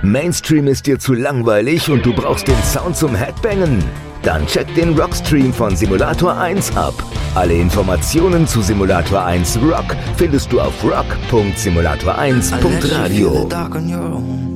Mainstream ist dir zu langweilig und du brauchst den Sound zum Headbangen? Dann check den Rockstream von Simulator 1 ab. Alle Informationen zu Simulator 1 Rock findest du auf rock.simulator1.radio.